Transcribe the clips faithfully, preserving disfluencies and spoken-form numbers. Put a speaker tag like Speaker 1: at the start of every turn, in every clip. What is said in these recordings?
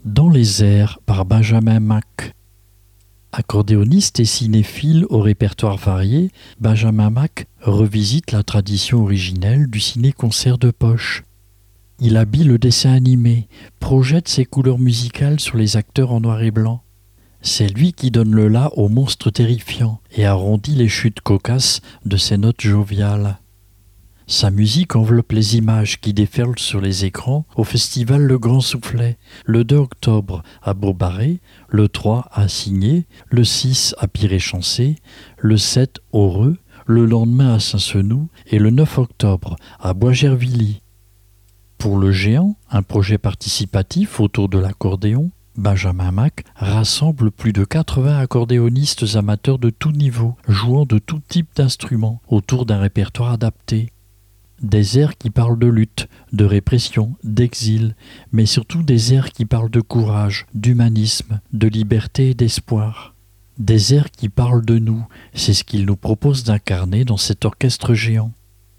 Speaker 1: Dans les airs par Benjamin Mack. Accordéoniste et cinéphile au répertoire varié, Benjamin Mack revisite la tradition originelle du ciné-concert de poche. Il habille le dessin animé, projette ses couleurs musicales sur les acteurs en noir et blanc. C'est lui qui donne le la aux monstres terrifiants et arrondit les chutes cocasses de ses notes joviales. Sa musique enveloppe les images qui déferlent sur les écrans au festival Le Grand Soufflet, le deux octobre à Beaubarré, le trois à Signé, le six à Piré-Chancé, le sept au Reux, le lendemain à Saint-Senou et le neuf octobre à Bois-Gervilly. Pour le Géant, un projet participatif autour de l'accordéon, Benjamin Mack rassemble plus de quatre-vingts accordéonistes amateurs de tout niveau, jouant de tout type d'instruments autour d'un répertoire adapté. Des airs qui parlent de lutte, de répression, d'exil, mais surtout des airs qui parlent de courage, d'humanisme, de liberté et d'espoir. Des airs qui parlent de nous, c'est ce qu'il nous propose d'incarner dans cet orchestre géant.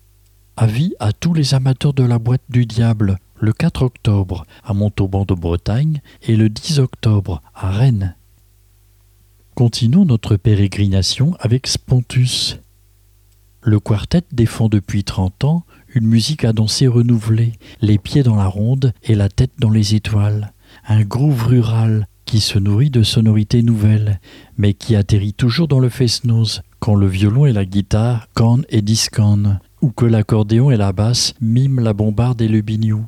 Speaker 1: Avis à tous les amateurs de la boîte du diable, le quatre octobre à Montauban de Bretagne et le dix octobre à Rennes. Continuons notre pérégrination avec Spontus. Le quartet défend depuis trente ans une musique à danser renouvelée, les pieds dans la ronde et la tête dans les étoiles. Un groove rural qui se nourrit de sonorités nouvelles, mais qui atterrit toujours dans le fest-noz, quand le violon et la guitare cannent et discannent, ou que l'accordéon et la basse miment la bombarde et le biniou.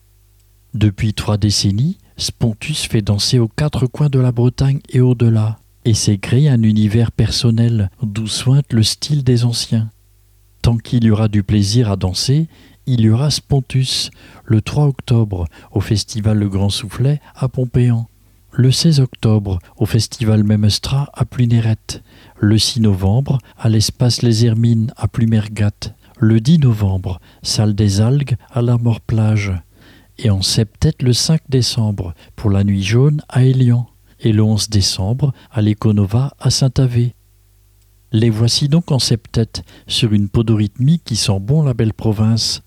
Speaker 1: Depuis trois décennies, Spontus fait danser aux quatre coins de la Bretagne et au-delà, et s'est créé un univers personnel d'où sointe le style des anciens. Tant qu'il y aura du plaisir à danser, il y aura Spontus, le trois octobre, au festival Le Grand Soufflet à Pompéan, le seize octobre, au festival Memestra à Pluneret, le six novembre, à l'espace Les Hermines à Plumergat, le dix novembre, salle des Algues à la Mort-Plage, et en septet le cinq décembre, pour la Nuit Jaune à Élian, et le onze décembre, à l'Econova à Saint-Avé. Les voici donc en septet, sur une podorythmie qui sent bon la belle province,